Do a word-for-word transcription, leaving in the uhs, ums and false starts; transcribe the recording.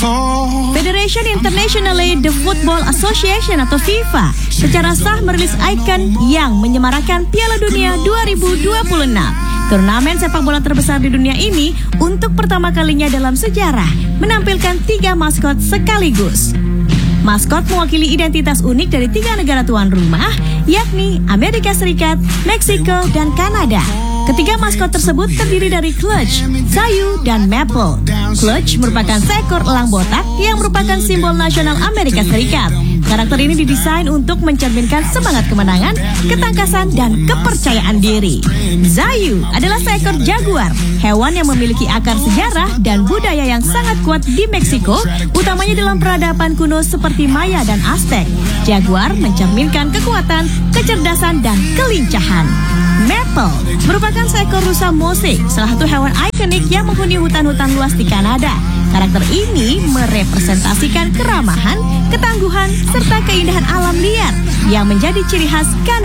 Federation Internationale de Football Association atau FIFA secara sah merilis ikon yang menyemarakan Piala Dunia dua ribu dua puluh enam. Turnamen sepak bola terbesar di dunia ini untuk pertama kalinya dalam sejarah menampilkan tiga maskot sekaligus. Maskot mewakili identitas unik dari tiga negara tuan rumah, yakni Amerika Serikat, Meksiko, dan Kanada. Ketiga maskot tersebut terdiri dari Clutch, Zayu, dan Maple. Clutch merupakan seekor elang botak yang merupakan simbol nasional Amerika Serikat. Karakter ini didesain untuk mencerminkan semangat kemenangan, ketangkasan, dan kepercayaan diri. Zayu adalah seekor jaguar, hewan yang memiliki akar sejarah dan budaya yang sangat kuat di Meksiko, utamanya dalam peradaban kuno seperti Maya dan Aztec. Jaguar mencerminkan kekuatan, kecerdasan, dan kelincahan. Maple merupakan seekor rusa musik, salah satu hewan ikonik yang menghuni hutan-hutan luas di Kanada. Karakter ini merepresentasikan keramahan, ketangguhan, serta keindahan alam liar yang menjadi ciri khas Kanada.